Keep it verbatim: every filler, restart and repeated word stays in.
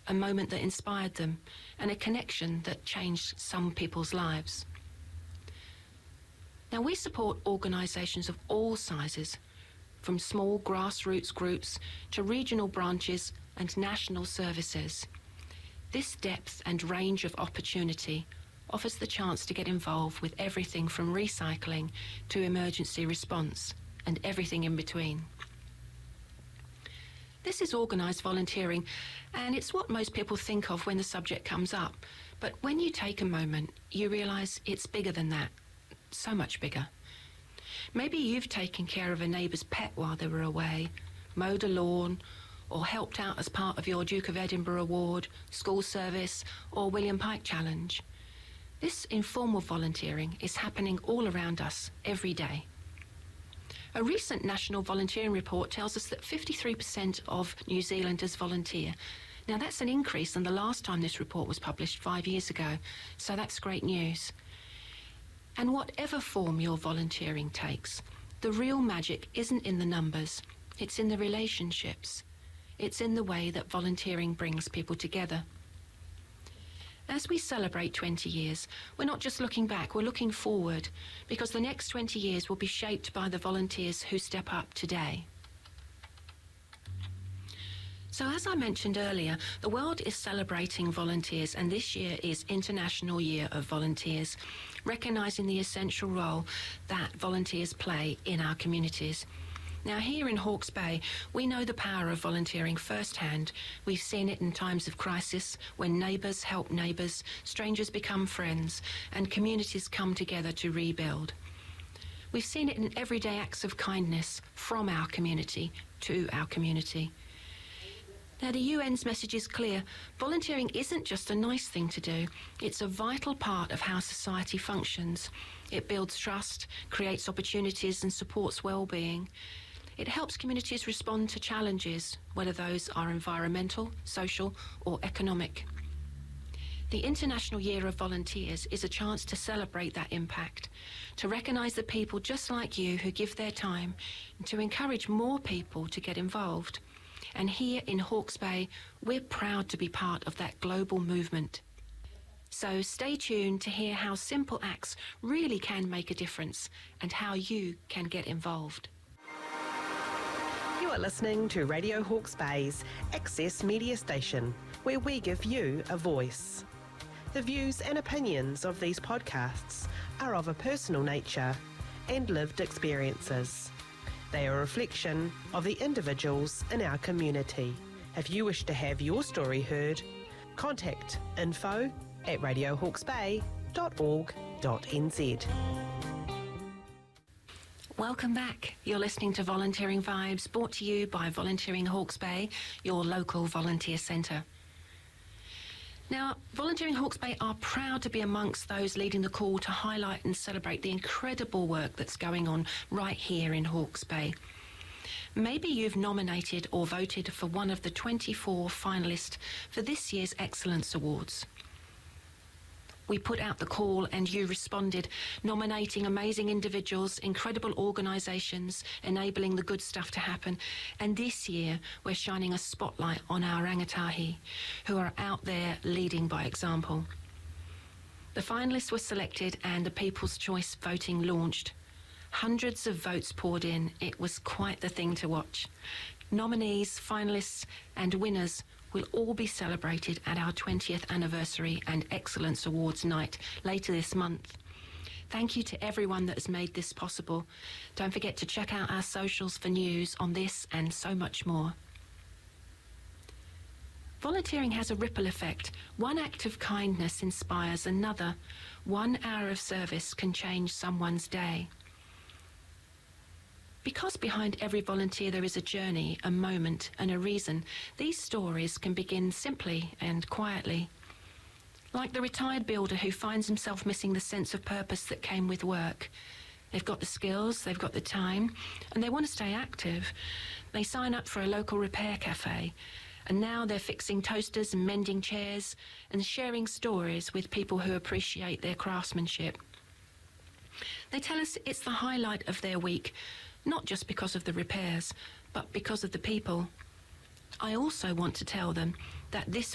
a moment that inspired them, and a connection that changed some people's lives. Now, we support organisations of all sizes, from small grassroots groups to regional branches and national services. This depth and range of opportunity offers the chance to get involved with everything from recycling to emergency response and everything in between. This is organised volunteering, and it's what most people think of when the subject comes up. But when you take a moment, you realise it's bigger than that, so much bigger. Maybe you've taken care of a neighbour's pet while they were away, mowed a lawn, or helped out as part of your Duke of Edinburgh Award, school service, or William Pike Challenge. This informal volunteering is happening all around us every day. A recent national volunteering report tells us that fifty-three percent of New Zealanders volunteer. Now, that's an increase than the last time this report was published five years ago, so that's great news. And whatever form your volunteering takes, the real magic isn't in the numbers, it's in the relationships. It's in the way that volunteering brings people together. As we celebrate twenty years, we're not just looking back, we're looking forward, because the next twenty years will be shaped by the volunteers who step up today. So as I mentioned earlier, the world is celebrating volunteers, and this year is International Year of Volunteers, recognising the essential role that volunteers play in our communities. Now, here in Hawke's Bay, we know the power of volunteering firsthand. We've seen it in times of crisis, when neighbours help neighbours, strangers become friends, and communities come together to rebuild. We've seen it in everyday acts of kindness from our community to our community. Now, the U N's message is clear. Volunteering isn't just a nice thing to do. It's a vital part of how society functions. It builds trust, creates opportunities, and supports well-being. It helps communities respond to challenges, whether those are environmental, social, or economic. The International Year of Volunteers is a chance to celebrate that impact, to recognise the people just like you who give their time, and to encourage more people to get involved. And here in Hawke's Bay, we're proud to be part of that global movement. So stay tuned to hear how simple acts really can make a difference and how you can get involved. You are listening to Radio Hawke's Bay's Access Media Station, where we give you a voice. The views and opinions of these podcasts are of a personal nature and lived experiences. They are a reflection of the individuals in our community. If you wish to have your story heard, contact info at radio hawkes bay dot org dot n z. Welcome back. You're listening to Volunteering Vibes, brought to you by Volunteering Hawke's Bay, your local volunteer centre. Now, Volunteering Hawke's Bay are proud to be amongst those leading the call to highlight and celebrate the incredible work that's going on right here in Hawke's Bay. Maybe you've nominated or voted for one of the twenty-four finalists for this year's Excellence Awards. We put out the call and you responded, nominating amazing individuals, incredible organisations, enabling the good stuff to happen. And this year, we're shining a spotlight on our rangatahi, who are out there leading by example. The finalists were selected and the People's Choice voting launched. Hundreds of votes poured in. It was quite the thing to watch. Nominees, finalists and winners will all be celebrated at our twentieth anniversary and Excellence Awards night later this month. Thank you to everyone that has made this possible. Don't forget to check out our socials for news on this and so much more. Volunteering has a ripple effect. One act of kindness inspires another. One hour of service can change someone's day. Because behind every volunteer there is a journey, a moment and a reason, these stories can begin simply and quietly. Like the retired builder who finds himself missing the sense of purpose that came with work. They've got the skills, they've got the time, and they want to stay active. They sign up for a local repair cafe, and now they're fixing toasters and mending chairs and sharing stories with people who appreciate their craftsmanship. They tell us it's the highlight of their week, not just because of the repairs, but because of the people. I also want to tell them that this